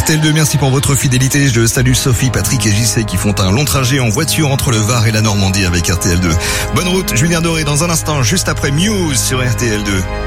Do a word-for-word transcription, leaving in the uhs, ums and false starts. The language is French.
R T L deux, merci pour votre fidélité. Je salue Sophie, Patrick et J C qui font un long trajet en voiture entre le Var et la Normandie avec R T L deux. Bonne route, Julien Doré dans un instant, juste après Muse sur R T L deux.